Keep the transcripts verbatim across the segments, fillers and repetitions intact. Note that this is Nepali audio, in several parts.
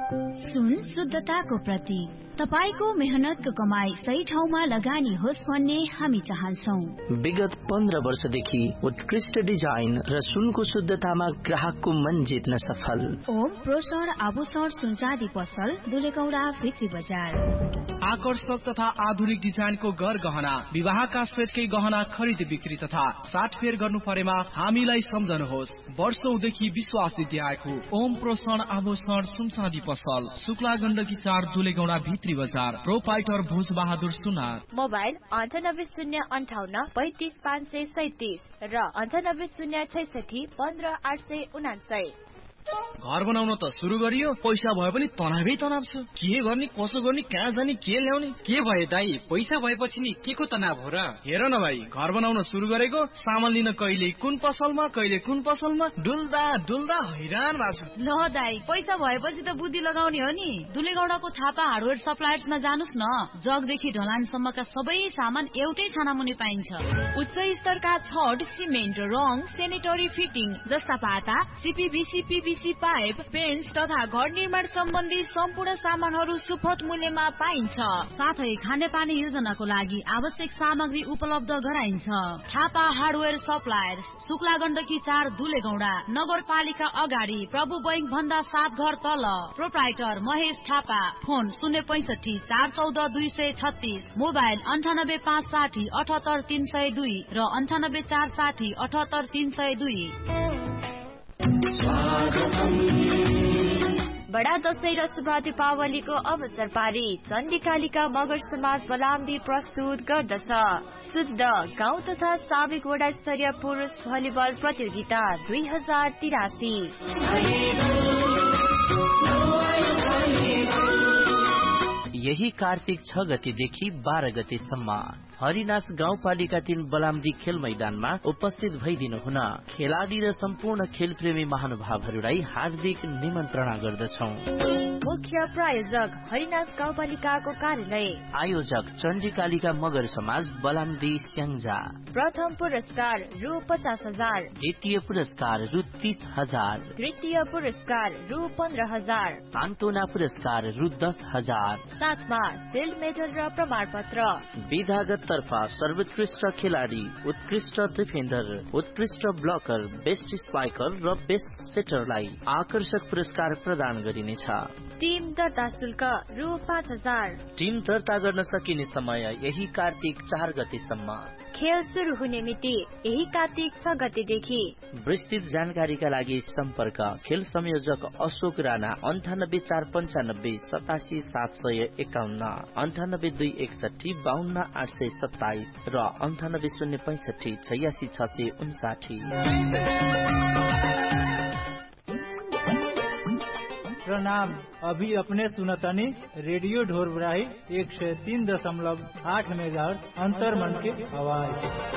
सुन शुद्धताको प्रतीक। तपाईको मेहनतको कमाई सही ठाउँमा लगानी होस् भन्ने हामी चाहन्छौँ। विगत पन्ध्र वर्षदेखि उत्कृष्ट डिजाइन र सुनको शुद्धतामा ग्राहकको मन जित्न सफल ओम प्रोसर आभूषण सुनचाँदी पसल दुलेगौडा भित्री बजार। आकर्षक तथा आधुनिक डिजाइनको घर गहना, विवाहका सेटकै गहना खरिद बिक्री तथा साटफेर गर्नु परेमा हामीलाई सम्झनुहोस्। वर्षौंदेखि विश्वास दिएको ओम प्रोसन आभूषण सुनचाँदी पसल, शुक्ला गण्डकी चार दुलेगौडा भित्री बजार। प्रोपाइटर भोज बहादुर सुनार। मोबाइल अन्ठानब्बे शून्य अन्ठाउन्न पैंतिस पाँच सय सैतिस र अन्ठानब्बे शून्य छैसठी पन्ध्र आठ सय उनासय। घर बनाउन त सुरु गरियो, पैसा भए पनि तनावै तनाव छ। के गर्ने, कसो गर्ने, कहाँ जाने, के ल्याउने। के भयो दाई, पैसा भएपछि नि के को तनाव हो र? हेर न भाइ, घर बनाउन सुरु गरेको, सामान लिन कहिले कुन पसलमा कहिले कुन पसलमा डुल्दा डुल्दा हैरान भएको छु। ल दाई, पैसा भएपछि त बुद्धि लगाउने हो नि। दुलेगौडाको थापा हार्डवेयर सप्लायर्समा जानुस् न। जगदेखि ढलानसम्मका सबै सामान एउटै छानामुनि पाइन्छ। उच्च स्तरका छड, सिमेन्ट, रङ, सेनेटरी फिटिङ जस्ता पाता, सीपीवीसी, पीवीसी पाइप, पेन्ट्स तथा घर निर्माण सम्बन्धी सम्पूर्ण सामानहरू सुपथ मूल्यमा पाइन्छ। साथै खानेपानी योजनाको लागि आवश्यक सामग्री उपलब्ध गराइन्छ। थापा हार्डवेयर सप्लायर्स, शुक्ला गण्डकी चार दुलेगौडा, नगरपालिका अगाडि, प्रभु बैंक भन्दा सात घर तल। प्रोप्राइटर महेश थापा। फोन शून्य पैंसठी चार चौध दुई सय छत्तीस। मोबाइल अन्ठानब्बे पाँच साठी अठहत्तर तीन सय दुई र अन्ठानब्बे चार साठी अठहत्तर तीन सय दुई। बडा दशैं र शुभ दीपावलीको अवसर पारी चण्डीकालिका मगर समाज बलाम्दी प्रस्तुत गर्दछ शुद्ध गाउँ तथा साविक वडा स्तरीय पुरुष भलिबल प्रतियोगिता दुई हजार तिरासी। यही कार्तिक छ गतेदेखि बाह्र गतेसम्म हरिनास गाउँपालिका तीन बलाम्दी खेल मैदानमा उपस्थित भइदिनु हुन खेलाडी र सम्पूर्ण खेल प्रेमी महानुभावहरूलाई हार्दिक निमन्त्रणा गर्दछौं। मुख्य प्रायोजक हरिनास गाउँपालिकाको कार्यालय। आयोजक चण्डीकालिका मगर समाज बलाम्दी स्याङ्जा। प्रथम पुरस्कार रु पचास हजार, द्वितीय पुरस्कार रु तीस हजार, तृतीय पुरस्कार रु पन्ध्र हजार, सान्त्वना पुरस्कार रु दस हजार, साथमा सिल्ड मेडल र प्रमाण पत्र। विधागत तर्फा सर्वोत्कृष्ट खेलाडी, उत्कृष्ट डिफेन्डर, उत्कृष्ट ब्लकर, बेस्ट स्ट्राइकर र बेस्ट सेटरलाई आकर्षक पुरस्कार प्रदान गरिनेछ। टिम दर्ता शुल्क रु पाँच हजार। टिम दर्ता गर्न सकिने समय यही कार्तिक चार गतेसम्म। खेल शुरू हुने मिति यही कार्तिक छ गतेदेखि। विस्तृत जानकारीका लागि सम्पर्क खेल संयोजक अशोक राणा अन्ठानब्बे चार पञ्चानब्बे सतासी सात सय एकाउन्न, अन्ठानब्बे दुई एकसठी बाहन्न आठ सय सत्ताइस र अन्ठानब्बे शून्य पैंसठी छयासी छ सय उन्साठी। प्रणाम। अभी अपने सुनतनी रेडियो ढोरबराही एक सौ तीन दशमलव आठ मेगाहर्ट्ज अंतर्मन की आवाज।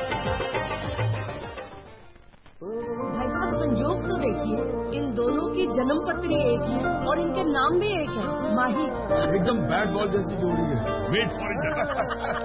भाई साहब संजोग तो देखिए, इन दोनों की जन्म पत्री एक है और इनके नाम भी एक है, माही। एकदम बैट बॉल जैसी जोड़ी है। Weight for it.